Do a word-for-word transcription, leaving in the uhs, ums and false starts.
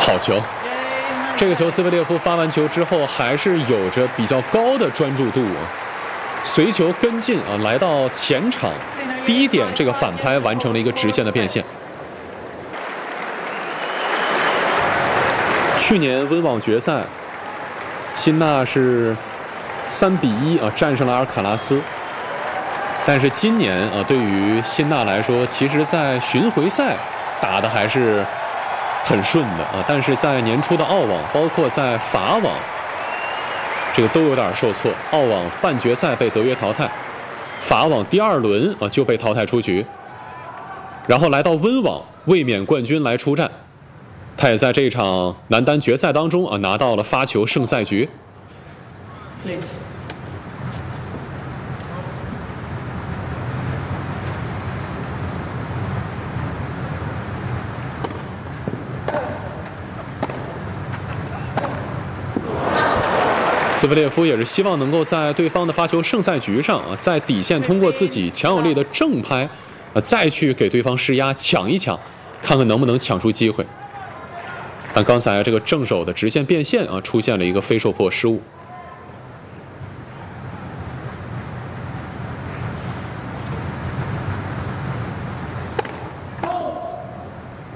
好球！这个球兹维列夫发完球之后，还是有着比较高的专注度啊，随球跟进啊，来到前场第一点这个反拍完成了一个直线的变现。去年温网决赛，辛纳是三比一啊战胜了阿尔卡拉斯。但是今年啊，对于辛纳来说，其实在巡回赛打的还是很顺的啊，但是在年初的澳网，包括在法网，这个都有点受挫。澳网半决赛被德约淘汰，法网第二轮啊就被淘汰出局，然后来到温网卫冕冠军来出战，他也在这场男单决赛当中啊拿到了发球胜赛局。Please. 兹维列夫也是希望能够在对方的发球胜赛局上啊，在底线通过自己强有力的正拍，啊，再去给对方施压，抢一抢，看看能不能抢出机会。但刚才这个正手的直线变现啊，出现了一个非受迫失误。